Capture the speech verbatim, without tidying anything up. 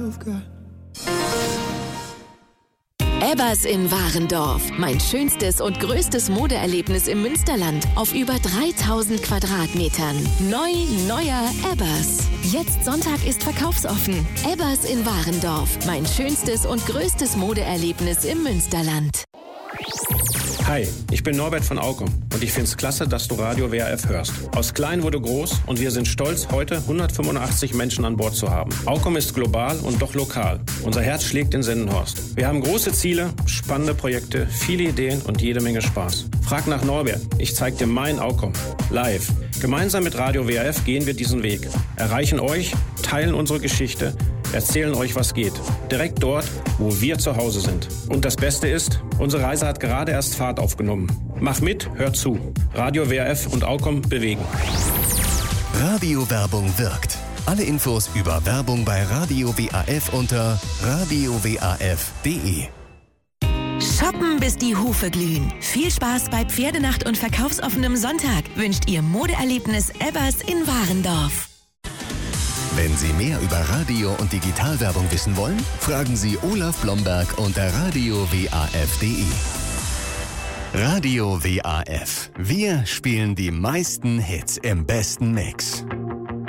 I've got. Ebbers in Warendorf. Mein schönstes und größtes Modeerlebnis im Münsterland. Auf über dreitausend Quadratmetern. Neu, neuer Ebbers. Jetzt Sonntag ist verkaufsoffen. Ebbers in Warendorf. Mein schönstes und größtes Modeerlebnis im Münsterland. Hi, ich bin Norbert von Aukum und ich find's klasse, dass du Radio W R F hörst. Aus klein wurde groß und wir sind stolz, heute hundertfünfundachtzig Menschen an Bord zu haben. Aukum ist global und doch lokal. Unser Herz schlägt in Sendenhorst. Wir haben große Ziele, spannende Projekte, viele Ideen und jede Menge Spaß. Frag nach Norbert, ich zeig dir mein Aukum. Live. Gemeinsam mit Radio W R F gehen wir diesen Weg. Erreichen euch, teilen unsere Geschichte, erzählen euch, was geht. Direkt dort, wo wir zu Hause sind. Und das Beste ist, unsere Reise hat gerade erst Fahrt aufgenommen. Mach mit, hör zu. Radio W R F und Aukum bewegen. Radiowerbung wirkt. Alle Infos über Werbung bei Radio W A F unter radio w a f punkt d e. Shoppen, bis die Hufe glühen. Viel Spaß bei Pferdenacht und verkaufsoffenem Sonntag wünscht Ihr Modeerlebnis Ebbers in Warendorf. Wenn Sie mehr über Radio- und Digitalwerbung wissen wollen, fragen Sie Olaf Blomberg unter radio w a f punkt d e. Radio W A F. Wir spielen die meisten Hits im besten Mix.